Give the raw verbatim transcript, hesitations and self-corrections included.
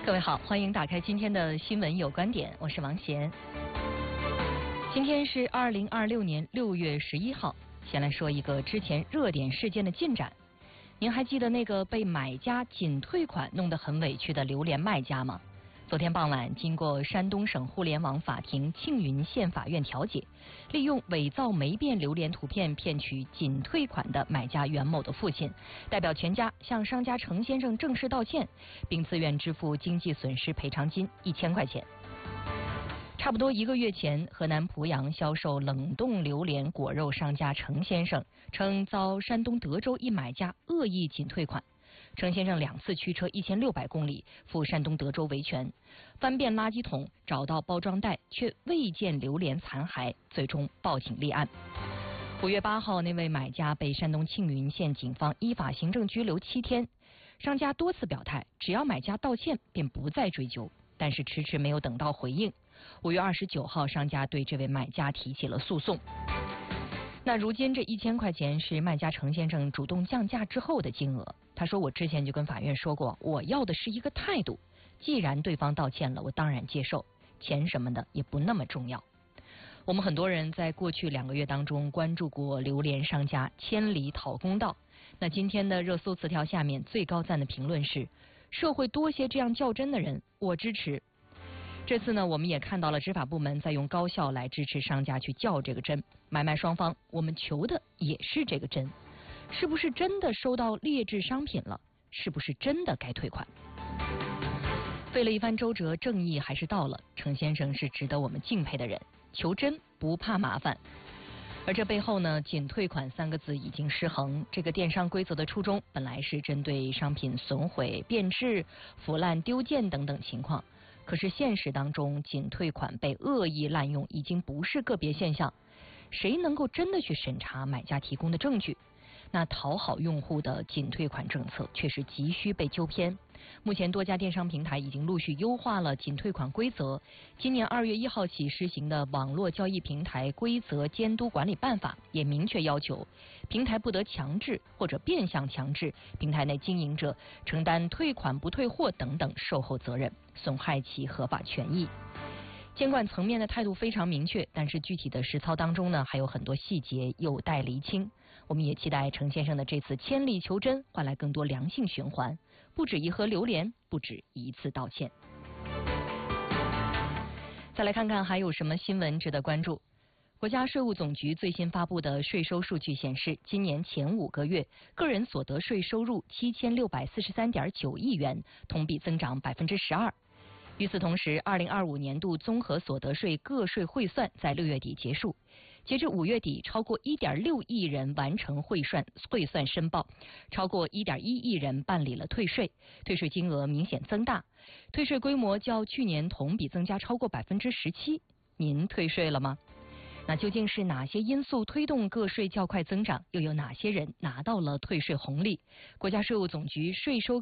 各位好，欢迎打开今天的新闻有观点，我是王贤。今天是二零二六年六月十一号，先来说一个之前热点事件的进展。您还记得那个被买家仅退款弄得很委屈的榴莲卖家吗？昨天傍晚，经过山东省互联网法庭庆云县法院调解，利用伪造霉变榴莲图片骗取仅退款的买家袁某的父亲，代表全家向商家程先生正式道歉，并自愿支付经济损失赔偿金一千块钱。差不多一个月前，河南濮阳销售冷冻榴莲果肉商家程先生称遭山东德州一买家恶意仅退款。程先生两次驱车一千六百公里赴山东德州维权，翻遍垃圾桶找到包装袋，却未见榴莲残骸，最终报警立案。五月八号，那位买家被山东庆云县警方依法行政拘留七天。商家多次表态，只要买家道歉便不再追究，但是迟迟没有等到回应。五月二十九号，商家对这位买家提起了诉讼。那如今这一千块钱是卖家程先生主动降价之后的金额。他说：“我之前就跟法院说过，我要的是一个态度。既然对方道歉了，我当然接受，钱什么的也不那么重要。”我们很多人在过去两个月当中关注过榴莲商家千里讨公道。那今天的热搜词条下面最高赞的评论是：社会多些这样较真的人，我支持。这次呢，我们也看到了执法部门在用高效来支持商家去较这个真。买卖双方，我们求的也是这个真。是不是真的收到劣质商品了？是不是真的该退款？费了一番周折，正义还是到了。程先生是值得我们敬佩的人，求真不怕麻烦。而这背后呢，仅退款三个字已经失衡。这个电商规则的初衷本来是针对商品损毁、变质、腐烂、丢件等等情况，可是现实当中，仅退款被恶意滥用已经不是个别现象。谁能够真的去审查买家提供的证据？那讨好用户的仅退款政策却是急需被纠偏。目前多家电商平台已经陆续优化了仅退款规则。今年二月一号起施行的《网络交易平台规则监督管理办法》也明确要求，平台不得强制或者变相强制平台内经营者承担退款不退货等等售后责任，损害其合法权益。监管层面的态度非常明确，但是具体的实操当中呢，还有很多细节有待厘清。我们也期待程先生的这次千里求真换来更多良性循环，不止一盒榴莲，不止一次道歉。再来看看还有什么新闻值得关注。国家税务总局最新发布的税收数据显示，今年前五个月个人所得税收入七千六百四十三点九亿元，同比增长百分之十二。与此同时，二零二五年度综合所得税个税汇算在六月底结束，截至五月底，超过一点六亿人完成汇算汇算申报，超过一点一亿人办理了退税，退税金额明显增大，退税规模较去年同比增加超过百分之十七。您退税了吗？那究竟是哪些因素推动个税较快增长？又有哪些人拿到了退税红利？国家税务总局税收